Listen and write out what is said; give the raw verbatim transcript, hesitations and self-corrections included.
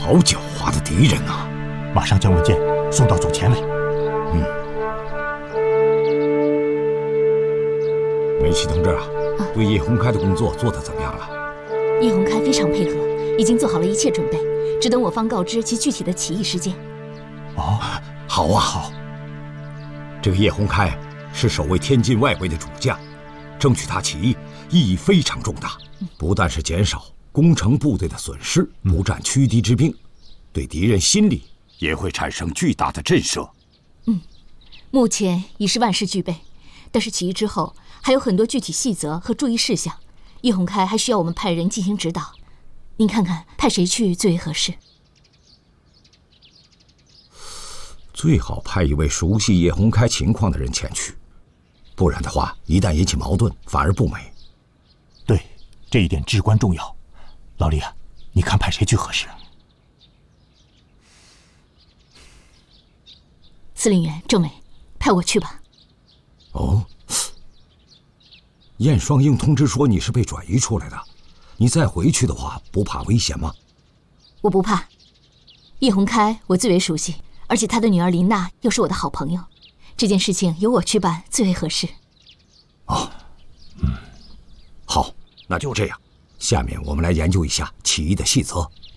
好狡猾的敌人啊！ 马上将文件送到总前来。 嗯。梅启同志啊，啊对叶洪开的工作做得怎么样了？ 叶洪开非常配合，已经做好了一切准备，只等我方告知其具体的起义时间。 哦，好啊，好。这个叶洪开是守卫天津外围的主将，争取他起义意义非常重大，不但是减少攻城部队的损失，不战驱敌之兵，对敌人心理也会产生巨大的震慑。 嗯，目前已是万事俱备，但是起义之后还有很多具体细则和注意事项，叶洪开还需要我们派人进行指导。您看看派谁去最为合适？ 最好派一位熟悉叶洪开情况的人前去，不然的话，一旦引起矛盾，反而不美。 对，这一点至关重要。老李啊，你看派谁去合适？ 司令员郑伟，派我去吧。 哦，燕双英通知说你是被转移出来的，你再回去的话，不怕危险吗？ 我不怕，叶洪开我最为熟悉，而且他的女儿林娜又是我的好朋友，这件事情由我去办最为合适。 哦，嗯，好，那就这样。下面我们来研究一下起义的细则。